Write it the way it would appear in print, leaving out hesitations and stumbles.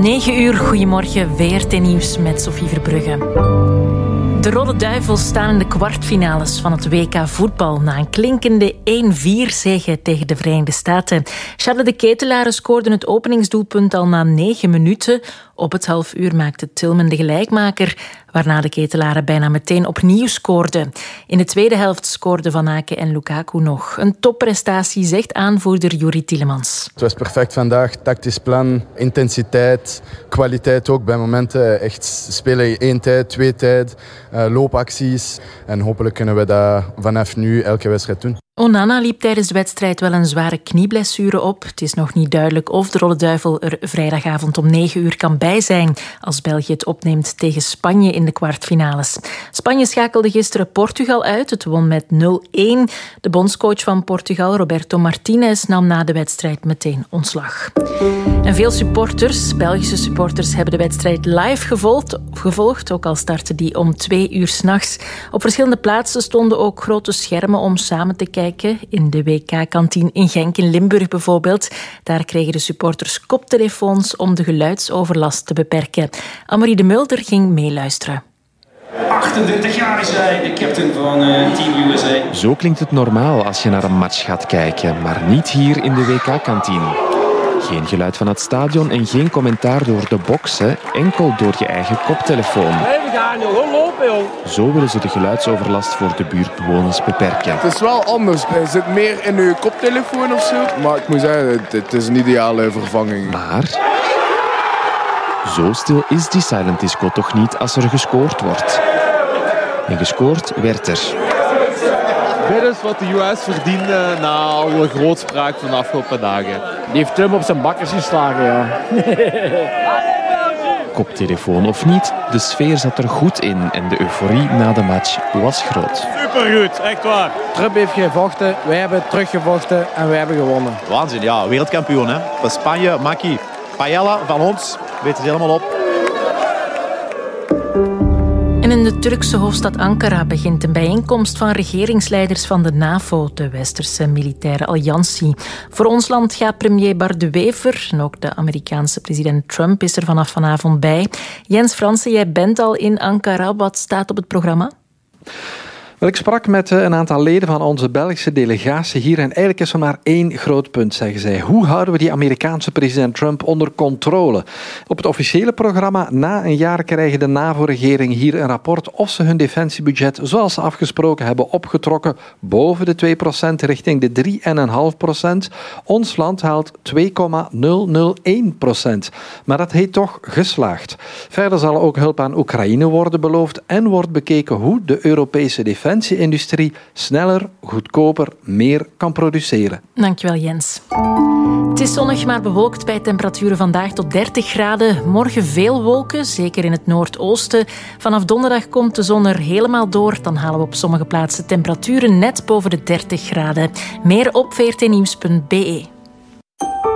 9 uur, goedemorgen, WRT Nieuws met Sophie Verbrugge. De Rode Duivels staan in de kwartfinales van het WK voetbal na een klinkende 1-4-zege tegen de Verenigde Staten. Charles de Ketelaere scoorde het openingsdoelpunt al na 9 minuten. Op het halfuur maakte Tillman de gelijkmaker, waarna de Ketelaren bijna meteen opnieuw scoorden. In de tweede helft scoorden Van Aken en Lukaku nog. Een topprestatie, zegt aanvoerder Juri Tielemans. Het was perfect vandaag. Tactisch plan, intensiteit, kwaliteit ook bij momenten. Echt spelen 1 tijd, 2 tijd, loopacties. En hopelijk kunnen we dat vanaf nu elke wedstrijd doen. Onana liep tijdens de wedstrijd wel een zware knieblessure op. Het is nog niet duidelijk of de Rode Duivel er vrijdagavond om 9 uur kan bij zijn als België het opneemt tegen Spanje in de kwartfinales. Spanje schakelde gisteren Portugal uit. Het won met 0-1. De bondscoach van Portugal, Roberto Martinez, nam na de wedstrijd meteen ontslag. En veel supporters, Belgische supporters, hebben de wedstrijd live gevolgd, ook al startte die om 2 uur 's nachts. Op verschillende plaatsen stonden ook grote schermen om samen te kijken. In de WK-kantine in Genk in Limburg bijvoorbeeld. Daar kregen de supporters koptelefoons om de geluidsoverlast te beperken. Annemarie de Mulder ging meeluisteren. 38 jaar is hij, de captain van Team USA. Zo klinkt het normaal als je naar een match gaat kijken, maar niet hier in de WK-kantine. Geen geluid van het stadion en geen commentaar door de boksen, enkel door je eigen koptelefoon. We gaan joh, gewoon lopen joh. Zo willen ze de geluidsoverlast voor de buurtbewoners beperken. Het is wel anders. Je zit meer in je koptelefoon of zo. Maar ik moet zeggen, het is een ideale vervanging. Maar zo stil is die silent disco toch niet als er gescoord wordt. En gescoord werd er. Dit is wat de US verdiende na alle grootspraak van de afgelopen dagen. Die heeft Trump op zijn bakkers geslagen, ja. Koptelefoon of niet, de sfeer zat er goed in en de euforie na de match was groot. Supergoed, echt waar. Trump heeft gevochten, wij hebben teruggevochten en wij hebben gewonnen. Waanzin, ja. Wereldkampioen, hè. Van Spanje, Maki, Paella van ons, weten ze helemaal op. En in de Turkse hoofdstad Ankara begint een bijeenkomst van regeringsleiders van de NAVO, de Westerse militaire alliantie. Voor ons land gaat premier Bart De Wever en ook de Amerikaanse president Trump is er vanaf vanavond bij. Jens Fransen, jij bent al in Ankara. Wat staat op het programma? Wel, ik sprak met een aantal leden van onze Belgische delegatie hier en eigenlijk is er maar 1 groot punt, zeggen zij. Hoe houden we die Amerikaanse president Trump onder controle? Op het officiële programma na een jaar krijgen de NAVO-regering hier een rapport of ze hun defensiebudget, zoals ze afgesproken hebben, opgetrokken boven de 2% richting de 3,5%. Ons land haalt 2,001%. Maar dat heet toch geslaagd. Verder zal ook hulp aan Oekraïne worden beloofd en wordt bekeken hoe de Europese defensieindustrie sneller, goedkoper, meer kan produceren. Dankjewel, Jens. Het is zonnig, maar bewolkt bij temperaturen vandaag tot 30 graden. Morgen veel wolken, zeker in het noordoosten. Vanaf donderdag komt de zon er helemaal door. Dan halen we op sommige plaatsen temperaturen net boven de 30 graden. Meer op vrtnieuws.be.